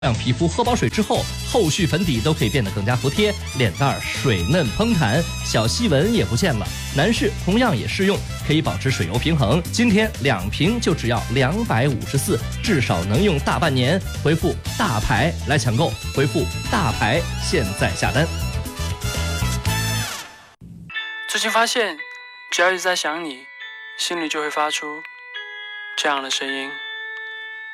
让皮肤喝饱水之后，后续粉底都可以变得更加服帖，脸蛋水嫩蓬弹，小细纹也不见了。男士同样也适用，可以保持水油平衡。今天2瓶就只要254，至少能用大半年。回复大牌来抢购，回复大牌现在下单。 最近发现，只要一直在想你，心里就会发出这样的声音。